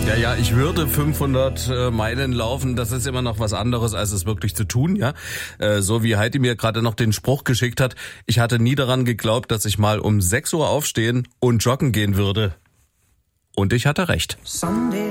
Ja, ich würde 500 Meilen laufen. Das ist immer noch was anderes, als es wirklich zu tun, ja. So wie Heidi mir gerade noch den Spruch geschickt hat. Ich hatte nie daran geglaubt, dass ich mal um 6 Uhr aufstehen und joggen gehen würde. Und ich hatte recht. Sunday